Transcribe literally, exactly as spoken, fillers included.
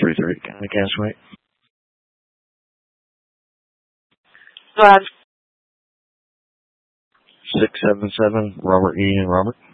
three three, County Gasway. Go ahead. six seven seven, Robert E. and Robert.